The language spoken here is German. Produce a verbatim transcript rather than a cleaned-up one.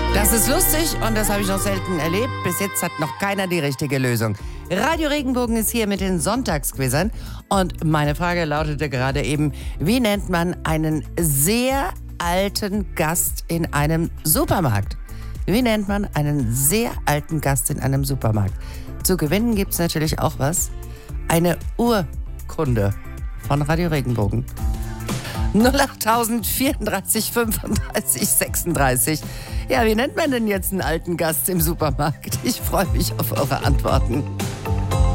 Das ist lustig und das habe ich noch selten erlebt. Bis jetzt hat noch keiner die richtige Lösung. Radio Regenbogen ist hier mit den Sonntagsquizern und meine Frage lautete gerade eben, wie nennt man einen sehr alten Gast in einem Supermarkt? Wie nennt man einen sehr alten Gast in einem Supermarkt? Zu gewinnen gibt es natürlich auch was. Eine Urkunde von Radio Regenbogen. null acht vierunddreißig fünfunddreißig sechsunddreißig. Ja, wie nennt man denn jetzt einen alten Gast im Supermarkt? Ich freue mich auf eure Antworten.